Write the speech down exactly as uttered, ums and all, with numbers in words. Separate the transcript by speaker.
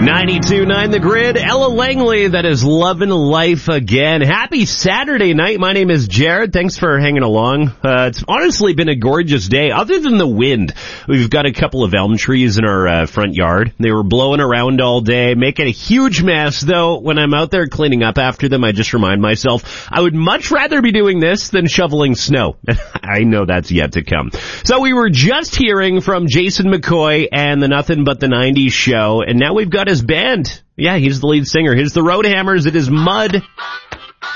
Speaker 1: ninety-two point nine The Grid, Ella Langley, that is loving life again. Happy Saturday night. My name is Jared. Thanks for hanging along. Uh, it's honestly been a gorgeous day, other than the wind. We've got a couple of elm trees in our uh, front yard. They were blowing around all day, making a huge mess, though. When I'm out there cleaning up after them, I just remind myself I would much rather be doing this than shoveling snow. I know that's yet to come. So we were just hearing from Jason McCoy and the Nothing But the nineties show, and now we've got his band. Yeah, he's the lead singer. Here's the Roadhammers. It is Mud.